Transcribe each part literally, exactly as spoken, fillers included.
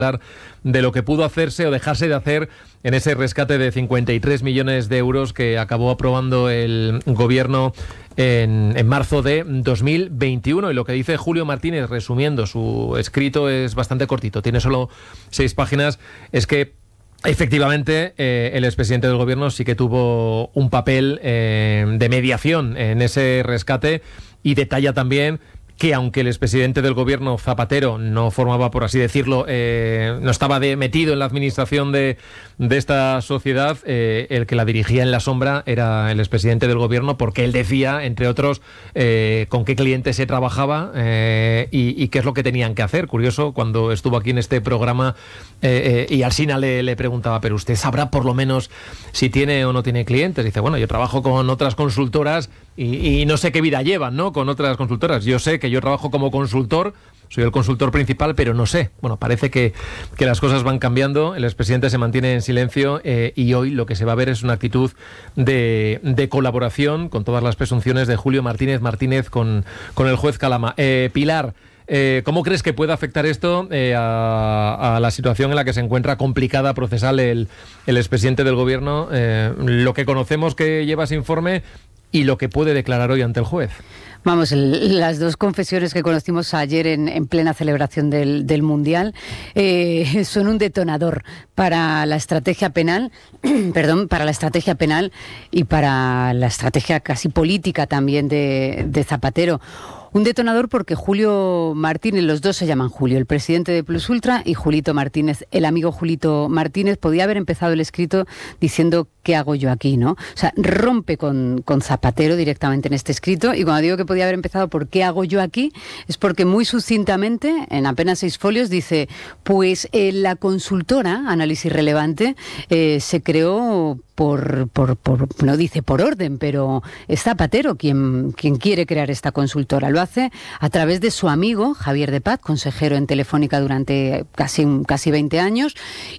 de lo que pudo hacerse o dejarse de hacer en ese rescate de cincuenta y tres millones de euros que acabó aprobando el gobierno en, en marzo de dos mil veintiuno. Y lo que dice Julio Martínez, resumiendo, su escrito es bastante cortito, tiene solo seis páginas, es que efectivamente, eh, el expresidente del gobierno sí que tuvo un papel eh, de mediación en ese rescate, y detalla también que aunque el expresidente del gobierno, Zapatero, no formaba, por así decirlo, eh, no estaba de, metido en la administración de, de esta sociedad, eh, el que la dirigía en la sombra era el expresidente del gobierno, porque él decía, entre otros, eh, con qué clientes se trabajaba eh, y, y qué es lo que tenían que hacer. Curioso, cuando estuvo aquí en este programa eh, eh, y Alsina le, le preguntaba, pero usted sabrá por lo menos si tiene o no tiene clientes. Dice, bueno, yo trabajo con otras consultoras y, y no sé qué vida llevan, ¿no?, con otras consultoras. Yo sé que yo trabajo como consultor, soy el consultor principal, pero no sé. Bueno, parece que, que las cosas van cambiando, el expresidente se mantiene en silencio eh, y hoy lo que se va a ver es una actitud de, de colaboración con todas las presunciones de Julio Martínez Martínez con, con el juez Calama. Eh, Pilar, eh, ¿cómo crees que puede afectar esto eh, a, a la situación en la que se encuentra complicada procesal el, el expresidente del gobierno? Eh, lo que conocemos que lleva ese informe y lo que puede declarar hoy ante el juez. Vamos, el, las dos confesiones que conocimos ayer en, en plena celebración del, del Mundial eh, son un detonador para la estrategia penal, perdón, para la estrategia penal y para la estrategia casi política también de, de Zapatero. Un detonador porque Julio Martínez, los dos se llaman Julio, el presidente de Plus Ultra, y Julito Martínez, el amigo Julito Martínez, podía haber empezado el escrito diciendo ¿qué hago yo aquí?, ¿no? O sea, rompe con, con Zapatero directamente en este escrito, y cuando digo que podía haber empezado por ¿qué hago yo aquí?, es porque muy sucintamente, en apenas seis folios, dice, pues eh, la consultora, Análisis Relevante, eh, se creó por, por, por, no dice por orden, pero es Zapatero quien, quien quiere crear esta consultora. Lo hace a través de su amigo Javier de Paz, consejero en Telefónica durante casi, casi veinte años,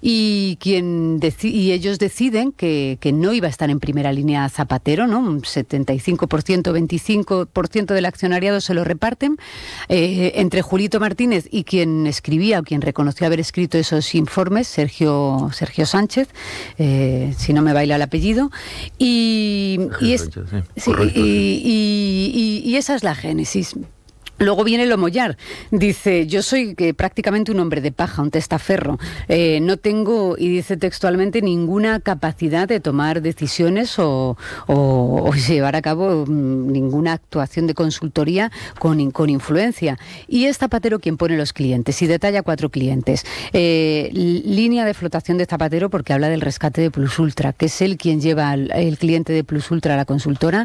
y, quien deci- y ellos deciden que, que no iba a estar en primera línea Zapatero, ¿no? Un setenta y cinco por ciento, veinticinco por ciento del accionariado se lo reparten eh, entre Julito Martínez y quien escribía o quien reconoció haber escrito esos informes, Sergio, Sergio Sánchez, eh, si no me baila el apellido, y, y, es, Sánchez, sí. Sí, Correcto, y, sí. y, y, y esa es la génesis. Luego viene Lomollar, dice, yo soy que prácticamente un hombre de paja, un testaferro, eh, no tengo, y dice textualmente, ninguna capacidad de tomar decisiones o, o, o llevar a cabo mmm, ninguna actuación de consultoría con, con influencia. Y es Zapatero quien pone los clientes, y detalla cuatro clientes. Eh, línea de flotación de Zapatero, porque habla del rescate de Plus Ultra, que es él quien lleva al, el cliente de Plus Ultra a la consultora,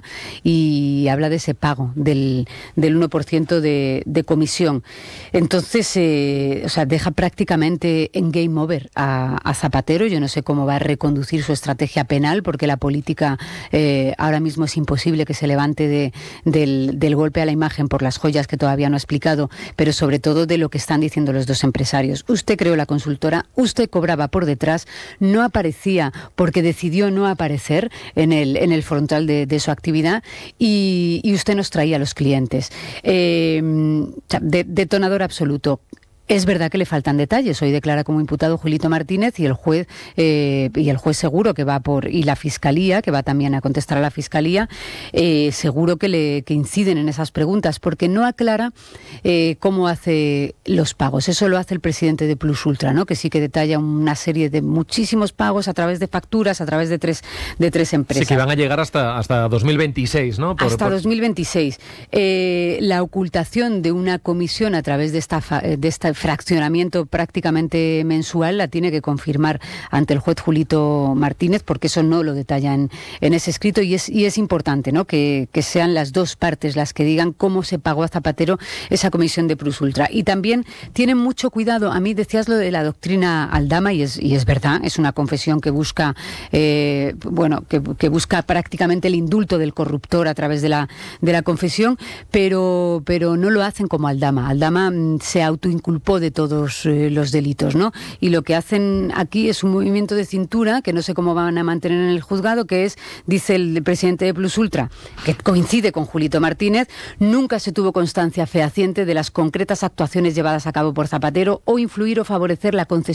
y habla de ese pago del, del uno por ciento de De, de comisión. Entonces, eh, o sea, deja prácticamente en game over a, a Zapatero. Yo no sé cómo va a reconducir su estrategia penal, porque la política eh, ahora mismo es imposible que se levante de, del, del golpe a la imagen por las joyas que todavía no ha explicado, pero sobre todo de lo que están diciendo los dos empresarios. Usted creó la consultora, usted cobraba por detrás, no aparecía porque decidió no aparecer en el, en el frontal de, de su actividad, y, y usted nos traía a los clientes. Eh, De, detonador absoluto. Es verdad que le faltan detalles. Hoy declara como imputado Julito Martínez, y el juez eh, y el juez seguro que va por, y la fiscalía que va también a contestar a la fiscalía, eh, seguro que le que inciden en esas preguntas, porque no aclara eh, cómo hace los pagos. Eso lo hace el presidente de Plus Ultra, ¿no? Que sí que detalla una serie de muchísimos pagos a través de facturas, a través de tres de tres empresas. Sí, que van a llegar hasta hasta dos mil veintiséis, ¿no? Por, hasta por... dos mil veintiséis. Eh, la ocultación de una comisión a través de esta de esta fraccionamiento prácticamente mensual la tiene que confirmar ante el juez Julito Martínez, porque eso no lo detalla en, en ese escrito, y es, y es importante, ¿no?, que, que sean las dos partes las que digan cómo se pagó a Zapatero esa comisión de Plus Ultra. Y también tienen mucho cuidado. A mí decías lo de la doctrina Aldama, y es, y es verdad, es una confesión que busca eh, bueno, que, que busca prácticamente el indulto del corruptor a través de la, de la confesión, pero, pero no lo hacen como Aldama. Aldama mm, se autoinculpó de todos eh, los delitos, ¿no? Y lo que hacen aquí es un movimiento de cintura que no sé cómo van a mantener en el juzgado, que es, dice el presidente de Plus Ultra, que coincide con Julito Martínez, nunca se tuvo constancia fehaciente de las concretas actuaciones llevadas a cabo por Zapatero o influir o favorecer la concesión